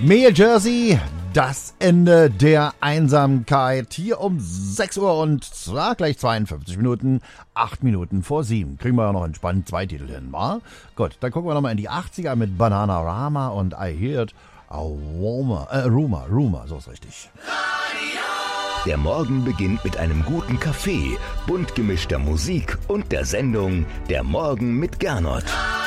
Mail Jersey, das Ende der Einsamkeit. Hier um 6 Uhr und gleich 52 Minuten, 8 Minuten vor 7. Kriegen wir noch entspannt 2 Titel hin, wa? Gut, dann gucken wir nochmal in die 80er mit Bananarama und I Heard a Rumor, so ist richtig. Der Morgen beginnt mit einem guten Kaffee, bunt gemischter Musik und der Sendung Der Morgen mit Gernot.